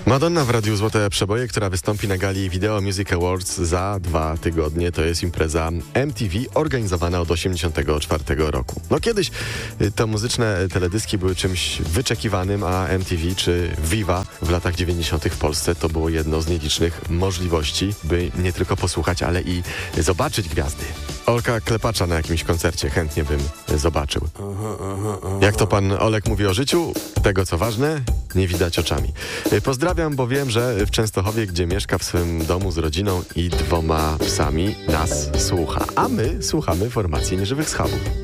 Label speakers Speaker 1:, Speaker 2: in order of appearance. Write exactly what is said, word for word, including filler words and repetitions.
Speaker 1: Madonna w Radiu Złote Przeboje, która wystąpi na gali Video Music Awards za dwa tygodnie. To jest impreza M T V organizowana od osiemdziesiątego czwartego roku. No kiedyś to muzyczne teledyski były czymś wyczekiwanym, a M T V czy Viva w latach dziewięćdziesiątych w Polsce to było jedno z nielicznych możliwości, by nie tylko posłuchać, ale i zobaczyć gwiazdy. Olka Klepacza na jakimś koncercie chętnie bym zobaczył. Jak to pan Olek mówi o życiu? Tego co ważne, nie widać oczami. Pozdrawiam, bo wiem, że w Częstochowie, gdzie mieszka w swym domu z rodziną i dwoma psami, nas słucha. A my słuchamy formacji Nieżywych Schabów.